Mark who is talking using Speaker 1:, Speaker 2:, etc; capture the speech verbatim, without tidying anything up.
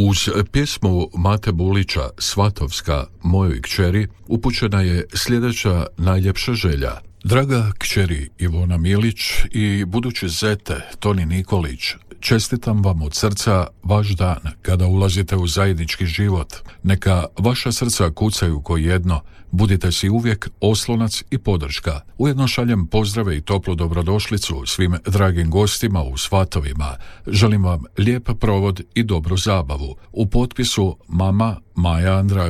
Speaker 1: Uz pjesmu Mate Bulića Svatovska mojoj kćeri upućena je sljedeća najljepša želja. Draga kćeri Ivona Milić i budući zete Toni Nikolić, čestitam vam od srca vaš dan kada ulazite u zajednički život. Neka vaša srca kucaju ko jedno, budite si uvijek oslonac i podrška. Ujedno šaljem pozdrave i toplu dobrodošlicu svim dragim gostima u Svatovima. Želim vam lijep provod i dobru zabavu. U potpisu mama Maja Andraš.